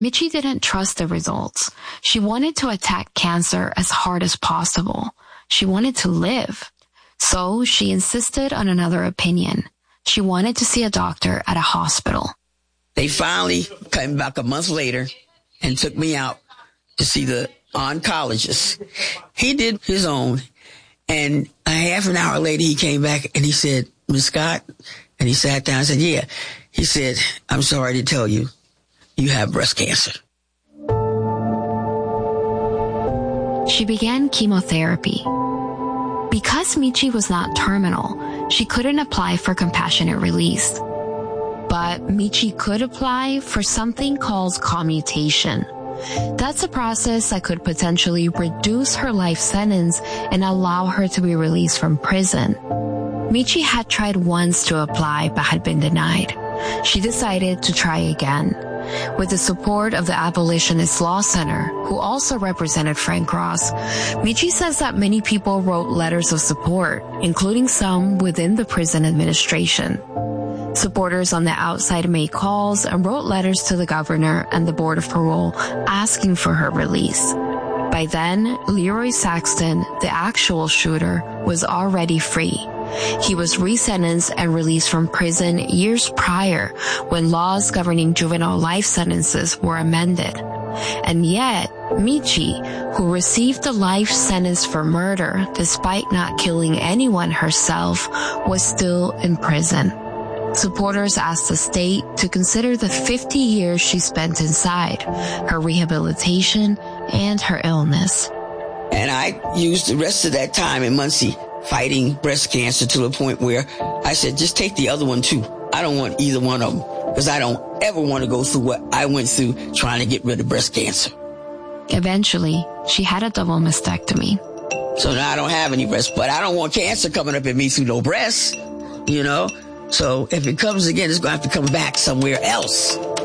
Michi didn't trust the results. She wanted to attack cancer as hard as possible. She wanted to live. So she insisted on another opinion. She wanted to see a doctor at a hospital. They finally came back a month later and took me out to see the oncologist. He did his own. And a half an hour later, he came back and he said, "Ms. Scott," and he sat down and said, "Yeah." He said, "I'm sorry to tell you, you have breast cancer." She began chemotherapy. Because Michi was not terminal, she couldn't apply for compassionate release. But Michi could apply for something called commutation. That's a process that could potentially reduce her life sentence and allow her to be released from prison. Michi had tried once to apply but had been denied. She decided to try again. With the support of the Abolitionist Law Center, who also represented Frank Ross, Michi says that many people wrote letters of support, including some within the prison administration. Supporters on the outside made calls and wrote letters to the governor and the Board of Parole asking for her release. By then, Leroy Saxton, the actual shooter, was already free. He was resentenced and released from prison years prior when laws governing juvenile life sentences were amended. And yet, Michi, who received the life sentence for murder despite not killing anyone herself, was still in prison. Supporters asked the state to consider the 50 years she spent inside, her rehabilitation, and her illness. And I used the rest of that time in Muncie fighting breast cancer to the point where I said, just take the other one too. I don't want either one of them because I don't ever want to go through what I went through trying to get rid of breast cancer. Eventually, she had a double mastectomy. So now I don't have any breasts, but I don't want cancer coming up at me through no breasts, you know? So if it comes again, it's going to have to come back somewhere else.